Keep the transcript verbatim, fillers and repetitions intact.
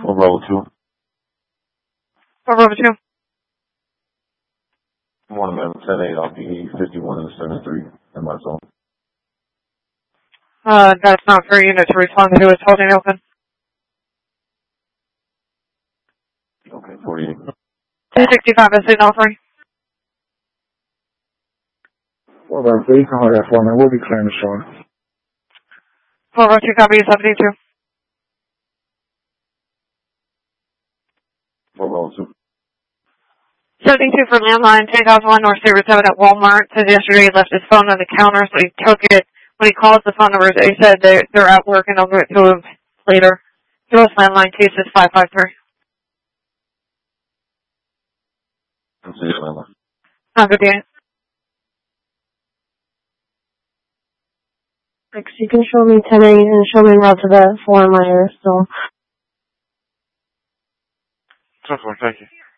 For Bravo two. For Bravo two. Morning, ma'am. ten eight off the E fifty-one and seven three in my zone. Uh, that's not for unit to respond to. It's holding open. Okay, forty-eight. two sixty-five is signal three. Well, then, please can hold that for me. We'll be clearing the shore. four oh two copy seventy-two. For Bravo two. seventy-two for landline, ten thousand one North Series seven at Walmart. Says yesterday he left his phone on the counter, so he took it. When he calls the phone number, they said they're, they're at work and they'll give it to him later. U S landline case is five five three. I'm saying landline. Have a good day. You can show me ten eight and show me route to the four minor still. ten four, thank you.